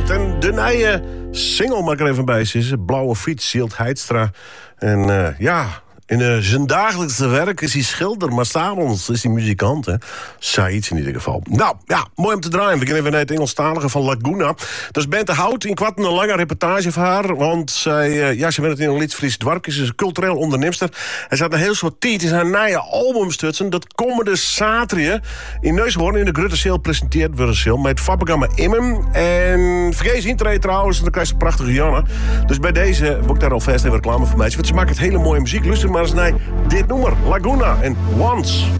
Zandvoort. En de nieuwe single maak er even bij is Blauwe Fiets, Sielt Heidstra. En in zijn dagelijkse werk is hij schilder, maar s'avonds is hij muzikant. Hè? Saïds in ieder geval. Nou, ja, mooi om te draaien. We beginnen even naar het Engelstalige van Laguna. Dat is Bente Hout. In kwart een lange reportage van haar. Want ze werkt in een Lidsfries dwarpje. Ze is een cultureel ondernemster. En ze had een heel soort tijd in haar nieuwe album stutsen. Dat komende zaterdag in Neushoorn in de Grutterseel presenteerd worden met het Fabbergamma Immen. En vergeet je intreden trouwens, dan krijg je een prachtige Janne. Dus bij deze wil ik daar alvast even reclame voor mij. Want ze maakt het hele mooie muziek. Luister maar eens naar dit nummer, Laguna en Once.